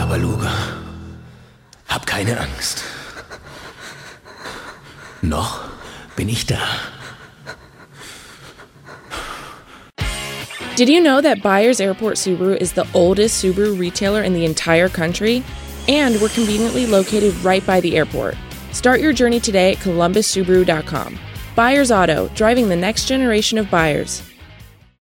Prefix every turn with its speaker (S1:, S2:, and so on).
S1: Babaluga, hab keine Angst. Noch bin ich da.
S2: Did you know that Byers Airport Subaru is the oldest Subaru retailer in the entire country? And we're conveniently located right by the airport. Start your journey today at columbussubaru.com. Byers Auto, driving the next generation of buyers.